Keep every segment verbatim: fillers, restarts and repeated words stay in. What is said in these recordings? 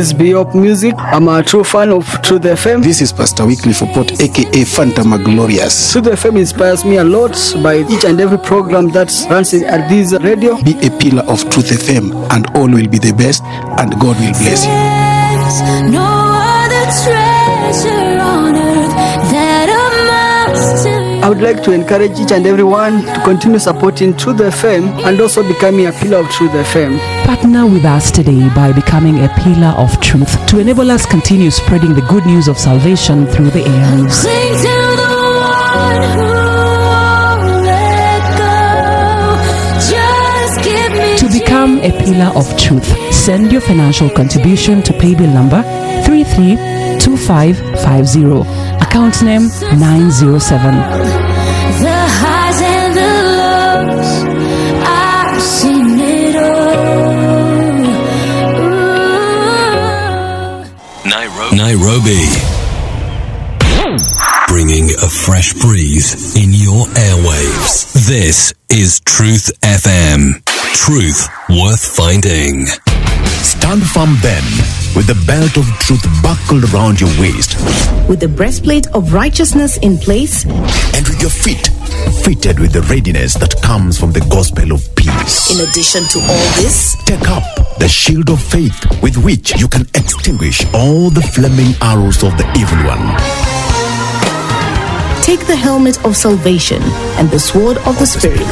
is Biop Music. I'm a true fan of Truth F M. This is Pastor Wycliffe Opot, aka Phantom Glorious. Truth F M inspires me a lot by each and every program that runs at this radio. Be a pillar of Truth F M, and all will be the best, and God will bless you. There's no other treasure on earth that amounts to. I would like to encourage each and everyone to continue supporting Truth F M and also becoming a pillar of Truth F M. Partner with us today by becoming a pillar of truth to enable us continue spreading the good news of salvation through the airwaves. Cling to the one who won't let go. Just give me To become a pillar of truth, send your financial contribution to paybill number three three two five five zero, account name nine zero seven. the highs and the lows. I've seen it all. Ooh. Nairobi. Nairobi. Bringing a fresh breeze in your airwaves. This is Truth F M. Truth worth finding. Stand firm then, with the belt of truth buckled around your waist, with the breastplate of righteousness in place, and with your feet fitted with the readiness that comes from the gospel of peace. In addition to all this, take up the shield of faith with which you can extinguish all the flaming arrows of the evil one. Take the helmet of salvation and the sword of the Spirit,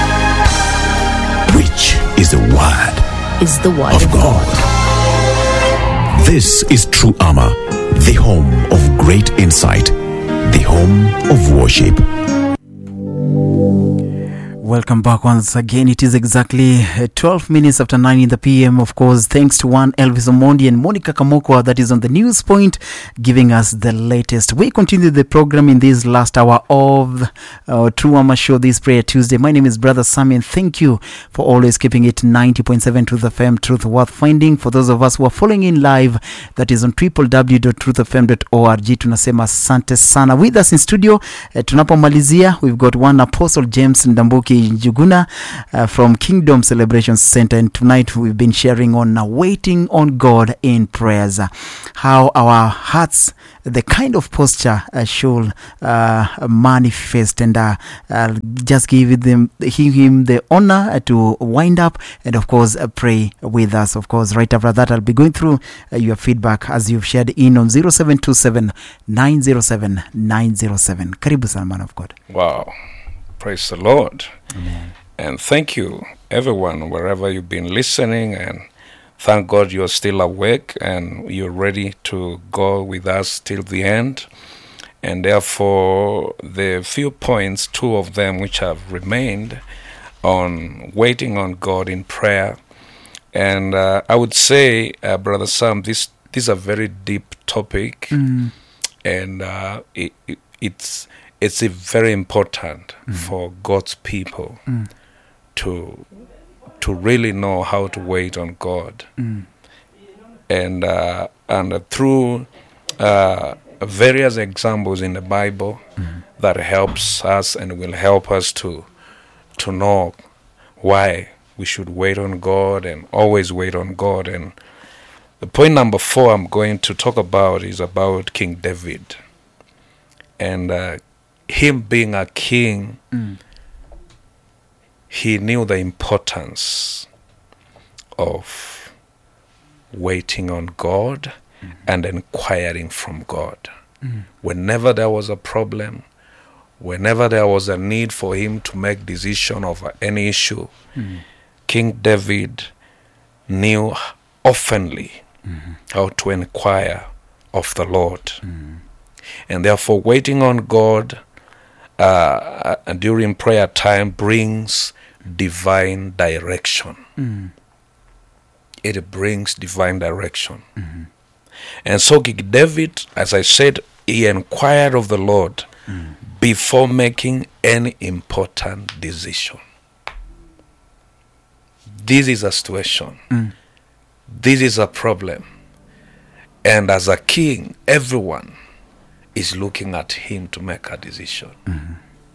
which is the word is the word of, of God. God. This is True Armor, the home of great insight, the home of worship. Welcome back once again. It is exactly twelve minutes after nine in the P M. Of course, thanks to one Elvis Omondi and Monica Kamokwa that is on the news point, giving us the latest. We continue the program in this last hour of uh, True Armor Show this Prayer Tuesday. My name is Brother Sam, and thank you for always keeping it ninety point seven Truth F M, Truth Worth Finding. For those of us who are following in live, that is on w w w dot truth f m dot org. Tunasema asante sana. With us in studio, uh, tunapomalizia, we've got one Apostle James Ndambuki Njuguna uh, from Kingdom Celebration Center, and tonight we've been sharing on uh, waiting on God in prayers, uh, how our hearts, the kind of posture uh, should uh, manifest, and uh, uh, just give them him the honor uh, to wind up and of course uh, pray with us. Of course, right after that I'll be going through uh, your feedback as you've shared in on zero seven two seven nine zero seven nine zero seven. Karibu sana, man of God. Wow. Praise the Lord. Amen. And thank you, everyone, wherever you've been listening. And thank God you're still awake and you're ready to go with us till the end. And therefore, the few points, two of them which have remained on waiting on God in prayer. And uh, I would say, uh, Brother Sam, this, this is a very deep topic. Mm. And uh, it, it, it's... It's a very important mm. for God's people mm. to to really know how to wait on God, mm. and uh, and through uh, various examples in the Bible mm. that helps us and will help us to to know why we should wait on God and always wait on God. And the point number four I'm going to talk about is about King David, and uh, him being a king, mm. he knew the importance of waiting on God mm. and inquiring from God. Mm. Whenever there was a problem, whenever there was a need for him to make decision of any issue, mm. King David knew oftenly mm-hmm. how to inquire of the Lord. Mm. And therefore, waiting on God Uh, uh, during prayer time brings divine direction. Mm. It brings divine direction. Mm-hmm. And so King David, as I said, he inquired of the Lord mm. before making any important decision. This is a situation. Mm. This is a problem. And as a king, everyone is looking at him to make a decision. Mm-hmm.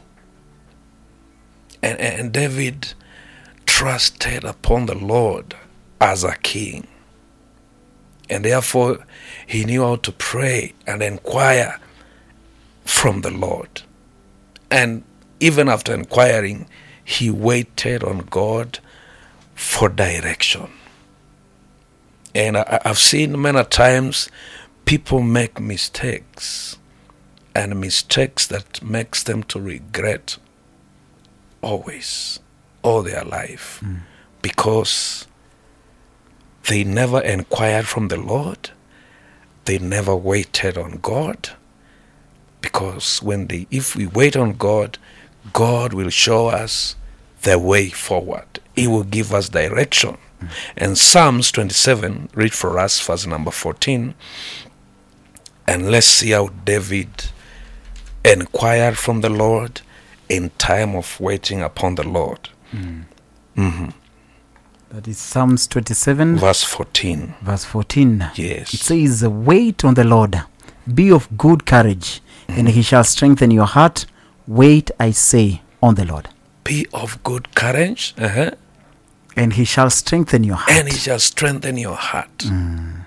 And, and David trusted upon the Lord as a king. And therefore, he knew how to pray and inquire from the Lord. And even after inquiring, he waited on God for direction. And I, I've seen many times people make mistakes, and mistakes that makes them to regret always, all their life, mm. because they never inquired from the Lord. They never waited on God. Because when they, if we wait on God, God will show us the way forward. He will give us direction. Mm. And Psalms twenty-seven, read for us verse number fourteen. And let's see how David inquired from the Lord in time of waiting upon the Lord. Mm. Mm-hmm. That is Psalms twenty-seven. Verse fourteen. Verse fourteen. Yes. It says, wait on the Lord, be of good courage, mm-hmm. and he shall strengthen your heart. Wait, I say, on the Lord. Be of good courage. Uh-huh. And he shall strengthen your heart. And he shall strengthen your heart. Mm.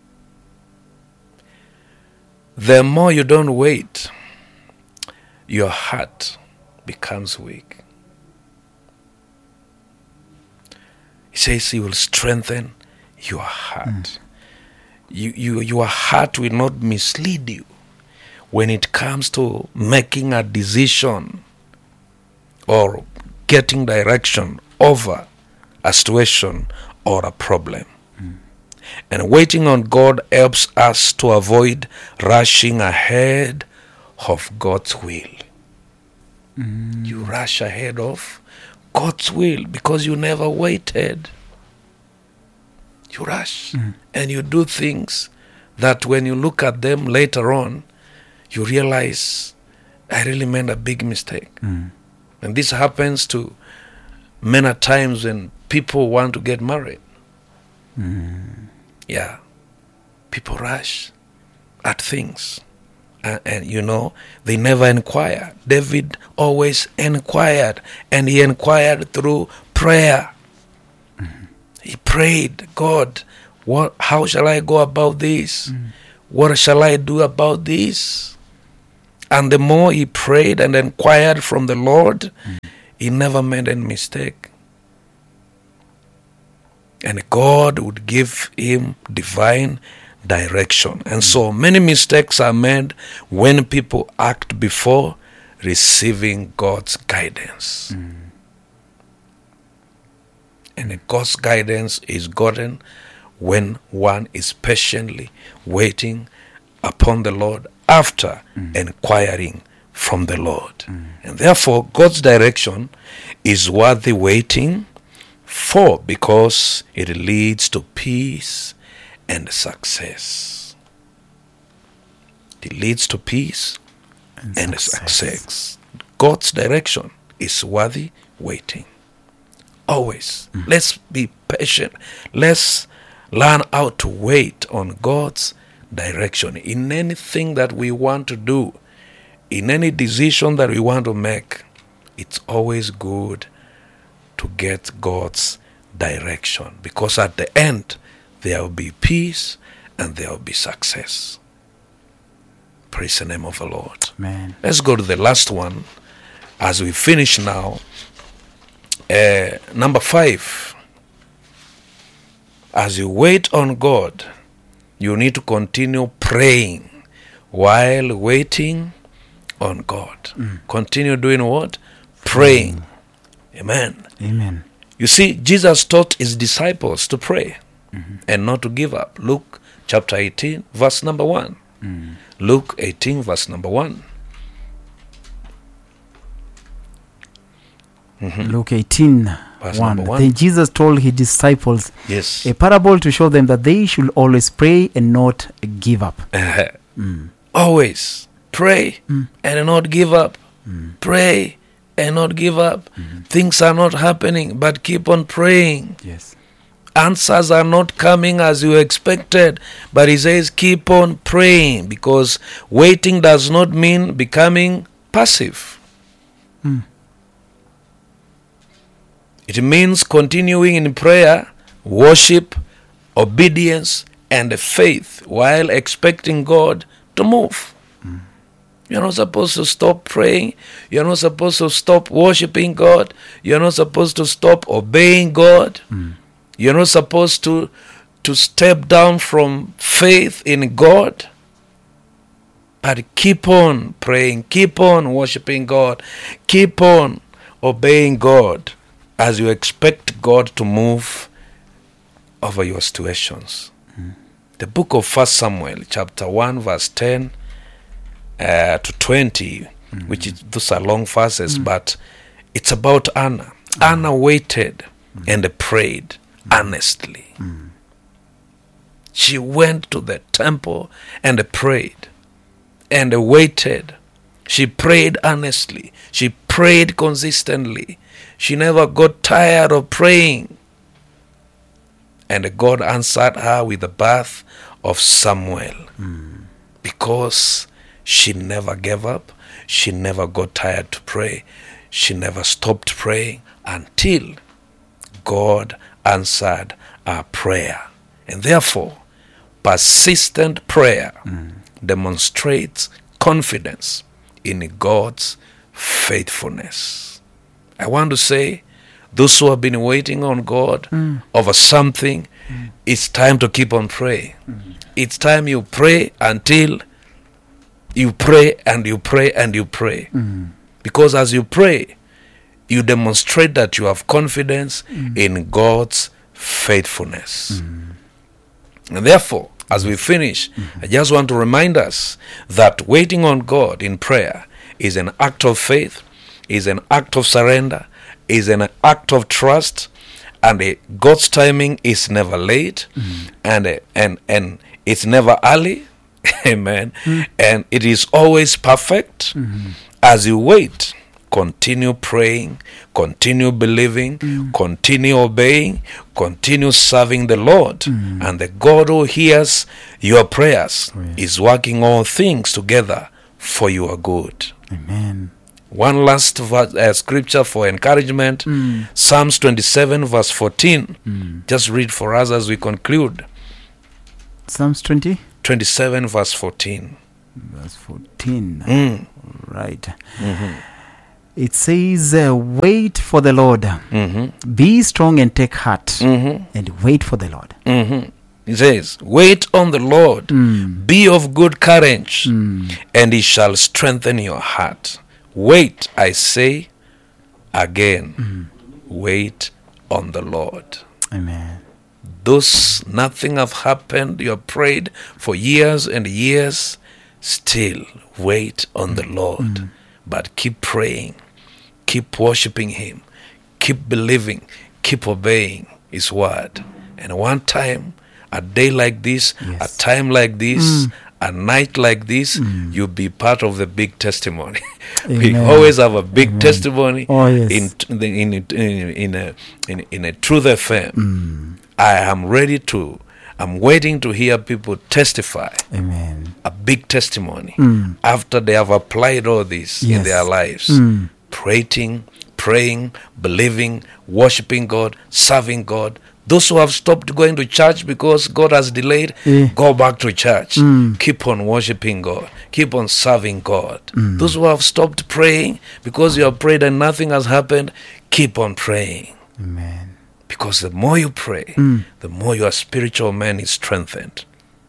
The more you don't wait, your heart becomes weak. He says he will strengthen your heart. Mm. You, you, your heart will not mislead you when it comes to making a decision or getting direction over a situation or a problem. Mm. And waiting on God helps us to avoid rushing ahead of God's will. Mm. You rush ahead of God's will because you never waited. You rush mm. and you do things that when you look at them later on, you realize, I really made a big mistake. Mm. And this happens to many times when people want to get married. Mm. Yeah. People rush at things. And, and, you know, they never inquire. David always inquired, and he inquired through prayer. Mm-hmm. He prayed, God, what? How shall I go about this? Mm. What shall I do about this? And the more he prayed and inquired from the Lord, mm. he never made any mistake. And God would give him divine direction. And so many mistakes are made when people act before receiving God's guidance. Mm. And God's guidance is gotten when one is patiently waiting upon the Lord after mm. inquiring from the Lord. Mm. And therefore, God's direction is worthy waiting for, because it leads to peace and success. It leads to peace and, and success. success. God's direction is worthy waiting. Always. Mm. Let's be patient. Let's learn how to wait on God's direction in anything that we want to do, in any decision that we want to make. It's always good to get God's direction, because at the end there will be peace and there will be success. Praise the name of the Lord. Amen. Let's go to the last one as we finish now. Uh, number five. As you wait on God, you need to continue praying while waiting on God. Mm. Continue doing what? Praying. Mm. Amen. Amen. You see, Jesus taught his disciples to pray mm-hmm. and not to give up. Luke chapter eighteen, verse number one. Mm. Luke eighteen, verse number one. Mm-hmm. Luke eighteen, verse one. number one. Then Jesus told his disciples Yes. a parable to show them that they should always pray and not give up. Uh-huh. Mm. Always pray Mm. and not give up. Mm. Pray and not give up. Mm-hmm. Things are not happening, but keep on praying. Yes. Answers are not coming as you expected, but he says keep on praying, because waiting does not mean becoming passive. Mm. It means continuing in prayer, worship, obedience, and faith while expecting God to move. You're not supposed to stop praying. You're not supposed to stop worshiping God. You're not supposed to stop obeying God. Mm. You're not supposed to, to step down from faith in God. But keep on praying. Keep on worshiping God. Keep on obeying God as you expect God to move over your situations. Mm. The book of First Samuel, chapter one, verse ten uh, to twenty, mm. which is, those are long verses, mm. but it's about Anna. Mm. Anna waited mm. and prayed mm. earnestly. Mm. She went to the temple and prayed and waited. She prayed earnestly. She prayed consistently. She never got tired of praying. And God answered her with the birth of Samuel. Mm. Because she never gave up. She never got tired to pray. She never stopped praying until God answered her prayer. And therefore, persistent prayer Mm. demonstrates confidence in God's faithfulness. I want to say, those who have been waiting on God Mm. over something, Mm. it's time to keep on praying. Mm. It's time you pray until you pray and you pray and you pray. Mm. Because as you pray, you demonstrate that you have confidence Mm. in God's faithfulness. Mm. And therefore, as we finish, Mm-hmm. I just want to remind us that waiting on God in prayer is an act of faith, is an act of surrender, is an act of trust, and uh, God's timing is never late, Mm. and uh, and and it's never early. Amen. Mm. And it is always perfect. Mhm. As you wait, continue praying, continue believing, Mm. continue obeying, continue serving the Lord. Mm. And the God who hears your prayers Oh, yes. is working all things together for your good. Amen. One last verse, uh, scripture for encouragement. Mm. Psalms twenty-seven verse fourteen. Mm. Just read for us as we conclude. Psalms twenty, twenty-seven verse fourteen. verse fourteen. Mm. Right. Mhm. It says, uh, wait for the Lord. Mhm. Be strong and take heart. Mhm. And wait for the Lord. Mhm. It says, wait on the Lord, Mm. be of good courage, Mm. and he shall strengthen your heart. Wait, I say again, Mm. wait on the Lord. Amen. Those nothing have happened, you have prayed for years and years, still wait on the Lord. But keep praying, keep worshiping him, keep believing, keep obeying his word. And one time, a day like this, Yes. a time like this, Mm. a night like this, Mm. you'll be part of the big testimony. We Amen. always have a big Amen. testimony Oh, yes. in in in in, in a in, in a Truth F M. Mm. I am ready to. I'm waiting to hear people testify Amen. a big testimony Mm. after they have applied all this in Yes. their lives. Mm. Praying, praying, believing, worshiping God, serving God. Those who have stopped going to church because God has delayed, Yeah. go back to church. Mm. Keep on worshiping God. Keep on serving God. Mm. Those who have stopped praying because you have prayed and nothing has happened, keep on praying. Amen. Because the more you pray, Mm. the more your spiritual man is strengthened.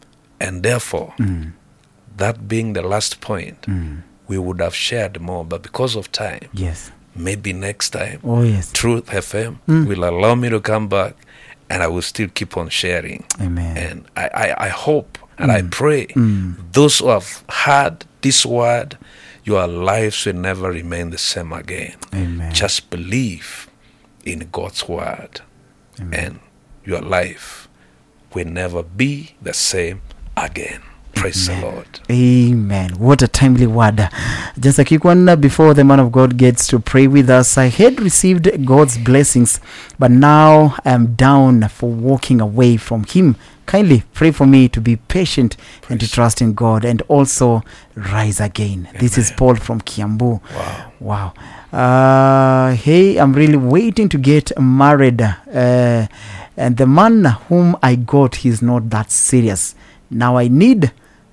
And therefore, Mm. that being the last point, Mm. we would have shared more. But because of time, Yes. maybe next time, Oh, yes. Truth F M Mm. will allow me to come back and I will still keep on sharing. Amen. And I, I, I hope and I Mm. pray Mm. those who have heard this word, your lives will never remain the same again. Amen. Just believe in God's word, Amen. and your life will never be the same again. Praise the Lord. Amen. What a timely word. Just a quick one uh, before the man of God gets to pray with us. I had received God's blessings, but now I am down for walking away from Him. Kindly pray for me to be patient and to trust in God and also rise again. This is Paul from Kiambu. Wow. Wow. Uh, hey, I'm really waiting to get married. Uh, and the man whom I got, he's not that serious. Now I need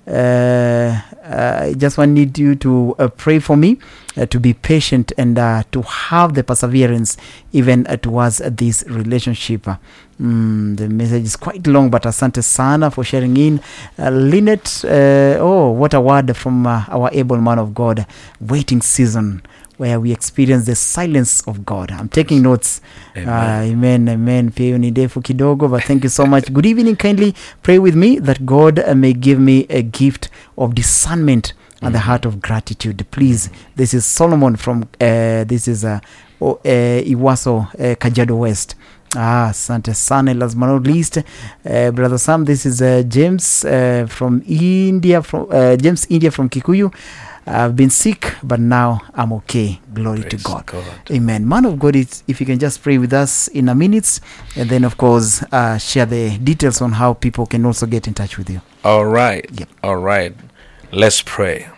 uh, uh, I just want need you to uh, pray for me, uh, to be patient, and uh, to have the perseverance even uh, towards uh, this relationship. Uh, mm, the message is quite long, but asante sana for sharing in. Uh, Lynette, uh, oh, what a word from uh, our able man of God. Waiting season, where we experience the silence of God. I'm taking notes. Amen. Uh, amen, amen. Pia hiyo ni ndefu kidogo, but thank you so much. Good evening. Kindly pray with me that God uh, may give me a gift of discernment and the heart of gratitude. Please. This is Solomon from, uh, this is uh, oh, uh, Iwaso, uh, Kajiado West. Ah, asante sana. Last but not least, uh, Brother Sam, this is uh, James uh, from India, from uh, James India from Kikuyu. I've been sick, but now I'm okay. Glory Praise to God. God. Amen. Man of God, it's, if you can just pray with us in a minute, and then, of course, uh, share the details on how people can also get in touch with you. All right. Yep. All right. Let's pray.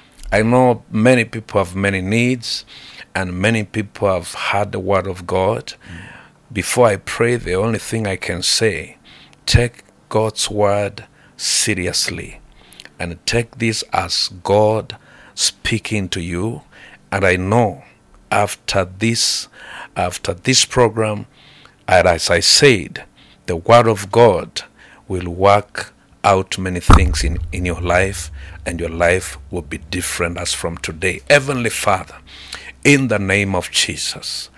I know many people have many needs, and many people have heard the word of God. Mm. Before I pray, the only thing I can say, take God's word seriously, and take this as God speaking to you. And I know after this after this program, and as I said, the word of God will work out many things in, in your life, and your life will be different as from today. Heavenly Father, in the name of Jesus,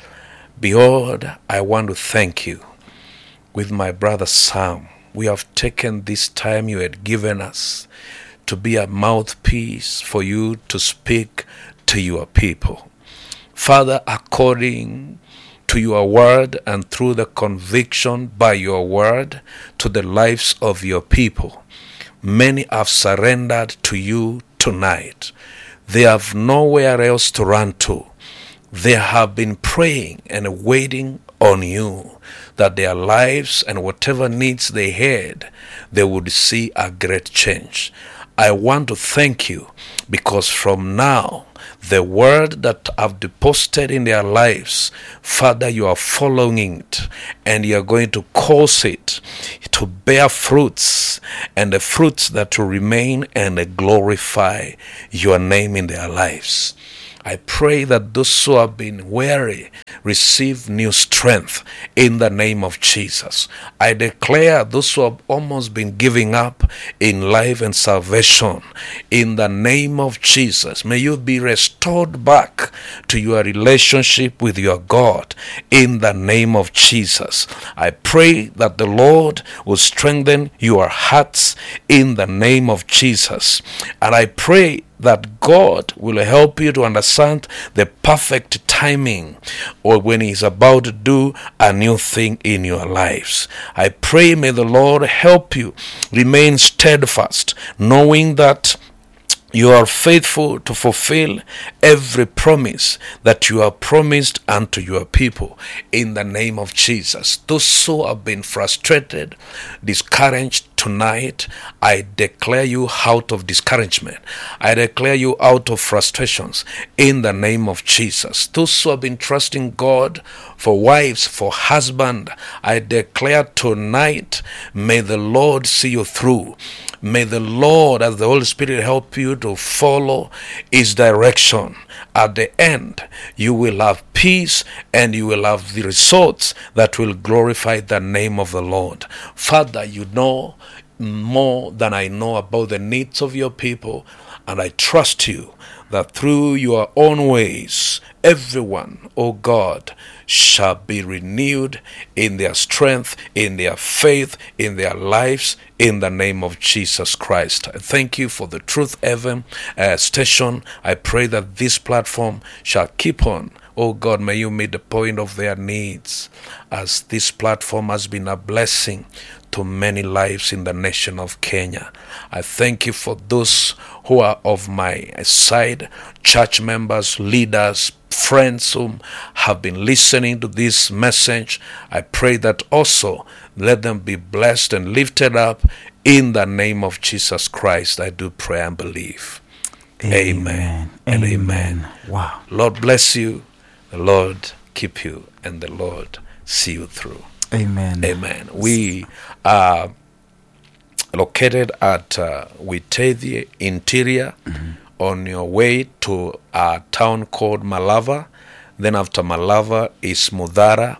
behold, I want to thank you. With my brother Sam, we have taken this time you had given us to be a mouthpiece for you to speak to your people. Father, according to your word and through the conviction by your word to the lives of your people, many have surrendered to you tonight. They have nowhere else to run to. They have been praying and waiting on you that their lives and whatever needs they had, they would see a great change. I want to thank you because from now, the word that I've deposited in their lives, Father, you are following it, and you are going to cause it to bear fruits, and the fruits that will remain and glorify your name in their lives. I pray that those who have been weary receive new strength in the name of Jesus. I declare those who have almost been giving up in life and salvation, in the name of Jesus, may you be restored back to your relationship with your God in the name of Jesus. I pray that the Lord will strengthen your hearts in the name of Jesus. And I pray that God will help you to understand the perfect timing or when He's about to do a new thing in your lives. I pray, may the Lord help you remain steadfast, knowing that you are faithful to fulfill every promise that you have promised unto your people in the name of Jesus. Those who have been frustrated, discouraged tonight, I declare you out of discouragement. I declare you out of frustrations in the name of Jesus. Those who have been trusting God for wives, for husband, I declare tonight, may the Lord see you through. May the Lord, as the Holy Spirit, help you to follow His direction. At the end, you will have peace and you will have the results that will glorify the name of the Lord. Father, you know more than I know about the needs of your people, and I trust you that through your own ways, everyone, O God, shall be renewed in their strength, in their faith, in their lives, in the name of Jesus Christ. I thank you for the Truth F M uh, station. I pray that this platform shall keep on. Oh God, may you meet the point of their needs, as this platform has been a blessing to many lives in the nation of Kenya. I thank you for those who are of my side, church members, leaders, friends who have been listening to this message. I pray that also let them be blessed and lifted up in the name of Jesus Christ. I do pray and believe. Amen, amen and amen. amen. Wow. Lord bless you, the Lord keep you, and the Lord see you through. Amen. Amen. We are located at uh, Witethie Interior, mm-hmm. on your way to a town called Malava. Then after Malava is Mudhara.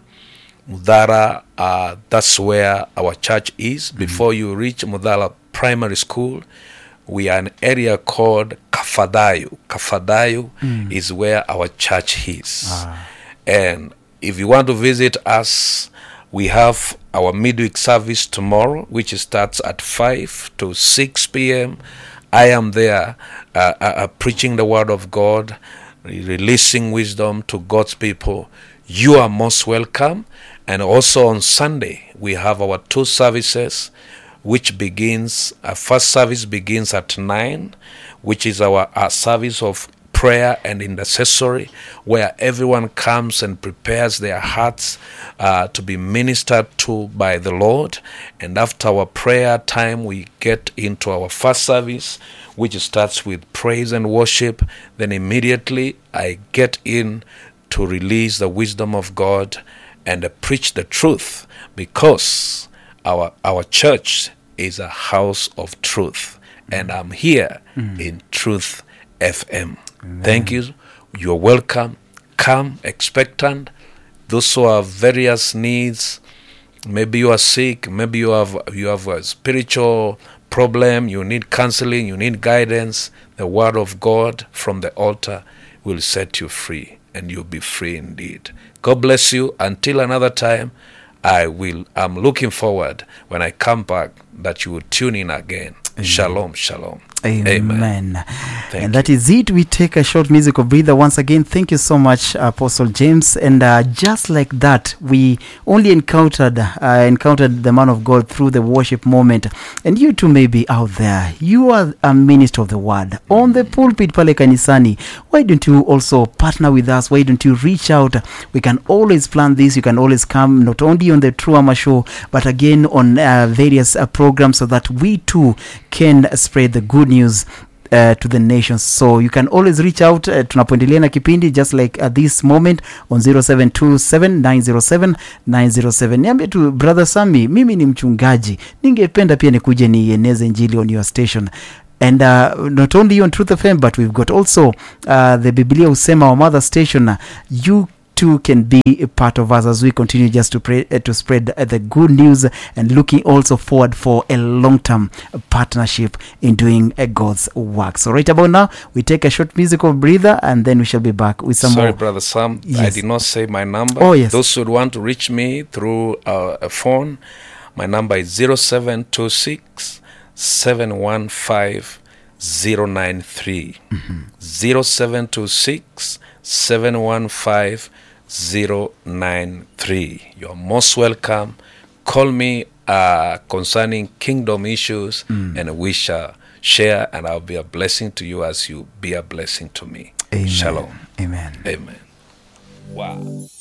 Mudhara, uh, that's where our church is. Mm-hmm. Before you reach Mudhara Primary School, we are an area called Kafadayu. Kafadayu mm. is where our church is. Ah. And if you want to visit us, we have our midweek service tomorrow, which starts at five to six p.m. I am there uh, uh, preaching the word of God, releasing wisdom to God's people. You are most welcome. And also on Sunday, we have our two services, which begins, our first service begins at nine, which is our, our service of prayer and intercessory, where everyone comes and prepares their hearts uh, to be ministered to by the Lord. And after our prayer time, we get into our first service, which starts with praise and worship. Then immediately I get in to release the wisdom of God and uh, preach the truth, because our our church is a house of truth, and I'm here mm. in Truth F M. Amen. Thank you. You're welcome. Come expectant. Those who have various needs, maybe you are sick, maybe you have you have a spiritual problem, you need counseling, you need guidance. The word of God from the altar will set you free, and you'll be free indeed. God bless you. Until another time, I will. I'm looking forward when I come back that you will tune in again. Amen. Shalom, shalom. Amen. Amen. And that is it. We take a short musical breather. Once again, thank you so much, Apostle James. And uh, just like that, we only encountered uh, encountered the man of God through the worship moment. And you too may be out there. You are a minister of the word on the pulpit pale kanisani. Why don't you also partner with us? Why don't you reach out? We can always plan this. You can always come not only on the True Ama show, but again on uh, various uh, programs, so that we too can spread the good news uh, to the nations. So you can always reach out uh, tunapoendelea na kipindi, just like at this moment on zero seven two seven nine zero seven nine zero seven. Niambie tu, Brother Sammy, mimi ni mchungaji, ningependa pia nikuje nieneze injili on your station. And uh, not only on Truth F M, but we've got also uh, the Biblia Husema, our mother station. You too can be a part of us as we continue just to pray, uh, to spread uh, the good news, and looking also forward for a long-term partnership in doing uh, God's work. So right about now, we take a short musical breather, and then we shall be back with some Sorry, more. Sorry, Brother Sam, yes. I did not say my number. Oh, yes. Those who want to reach me through uh, a phone, my number is zero seven two six seven one five zero nine three. Mm-hmm. zero seven two six seven one five zero nine three. You're most welcome. Call me uh, concerning kingdom issues, mm. and we shall share, and I'll be a blessing to you as you be a blessing to me. Amen. Shalom. Amen. Amen. Wow.